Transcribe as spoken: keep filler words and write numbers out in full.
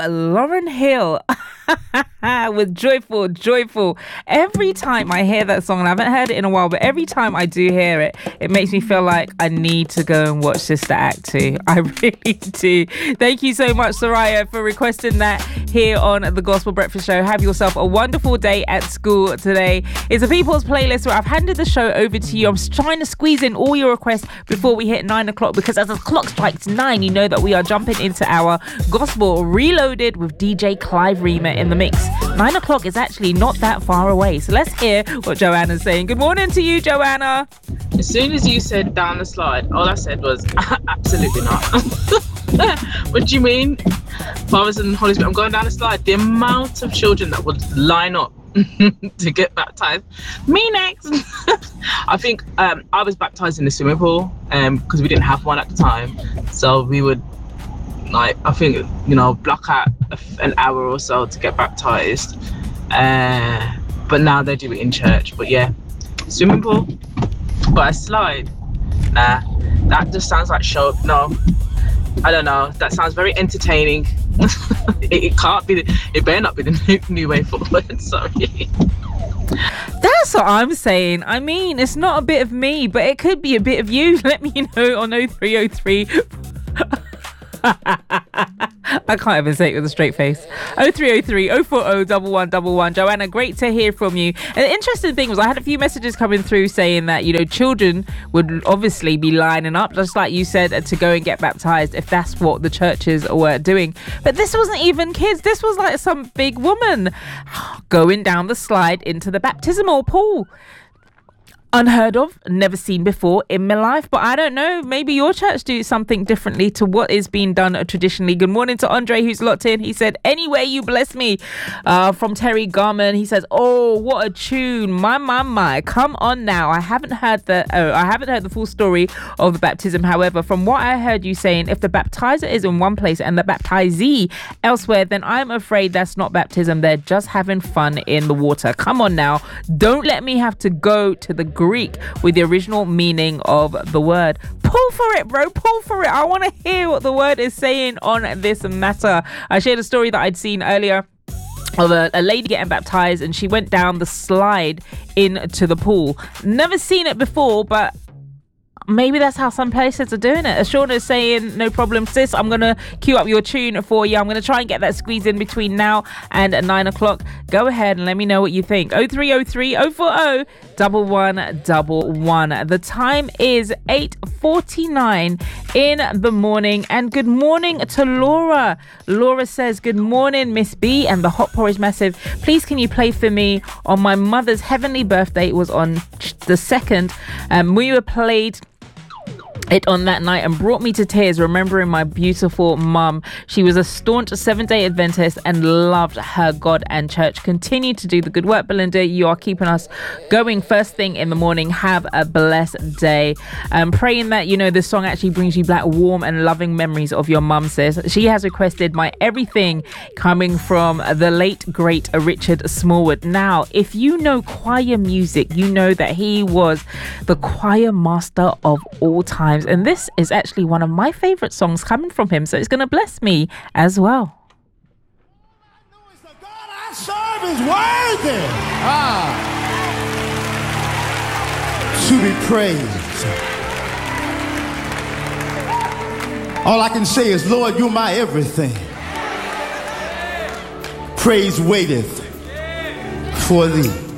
Lauryn Hill with Joyful, Joyful. Every time I hear that song, and I haven't heard it in a while, but every time I do hear it, it makes me feel like I need to go and watch Sister Act two. I really do. Thank you so much, Soraya, for requesting that here on the Gospel Breakfast Show. Have yourself a wonderful day at school today. It's a People's Playlist where I've handed the show over to you. I'm trying to squeeze in all your requests before we hit nine o'clock, because as the clock strikes nine, you know that we are jumping into our Gospel Reloaded with D J Clive Reamer in the mix. Nine o'clock is actually not that far away, so let's hear what Joanna's saying. Good morning to you, Joanna. As soon as you said down the slide, all I said was absolutely not. What do you mean? Fathers and Holy Spirit, I'm going down the slide. The amount of children that would line up to get baptized. Me next. I think um, I was baptized in the swimming pool um, because we didn't have one at the time. So we would, like, I think, you know, block out a, an hour or so to get baptized. Uh, but now they do it in church. But yeah, swimming pool. But a slide, nah, that just sounds like show. No, I don't know. That sounds very entertaining. it, it can't be. The, it better not be the new, new way forward. Sorry. That's what I'm saying. I mean, it's not a bit of me, but it could be a bit of you. Let me know on oh three oh three. I can't even say it with a straight face. oh three oh three, oh four oh, one one one one. Joanna, great to hear from you. And the interesting thing was I had a few messages coming through saying that, you know, children would obviously be lining up, just like you said, to go and get baptized if that's what the churches were doing. But this wasn't even kids. This was like some big woman going down the slide into the baptismal pool. Unheard of, never seen before in my life, but I don't know, maybe your church do something differently to what is being done traditionally. Good morning to Andre, who's locked in. He said, anyway, you bless me. Uh, from Terry Garman, he says, oh, what a tune. My, my, my, come on now. I haven't heard the, oh, I haven't heard the full story of the baptism. However, from what I heard you saying, if the baptizer is in one place and the baptizee elsewhere, then I'm afraid that's not baptism. They're just having fun in the water. Come on now. Don't let me have to go to the Greek with the original meaning of the word. Pull for it, bro. Pull for it. I want to hear what the word is saying on this matter. I shared a story that I'd seen earlier of a, a lady getting baptized, and she went down the slide into the pool. Never seen it before, but maybe that's how some places are doing it. Ashona is saying, no problem, sis. I'm going to queue up your tune for you. I'm going to try and get that squeeze in between now and at nine o'clock. Go ahead and let me know what you think. oh three oh three, oh four oh, one one one one. The time is eight forty-nine in the morning. And good morning to Laura. Laura says, good morning, Miss B and the Hot Porridge Massive. Please, can you play for me on my mother's heavenly birthday? It was on the second. Um, we were played it on that night and brought me to tears remembering my beautiful mum. She was a staunch Seventh-day Adventist and loved her God and church. Continue to do the good work, Belinda. You are keeping us going first thing in the morning. Have a blessed day. Um, praying that, you know, this song actually brings you back warm and loving memories of your mum, sis. She has requested My Everything, coming from the late, great Richard Smallwood. Now, if you know choir music, you know that he was the choir master of all times. And this is actually one of my favorite songs coming from him, so it's going to bless me as well. The God I serve is worthy ah, to be praised. All I can say is, Lord, you're my everything. Praise waiteth for thee.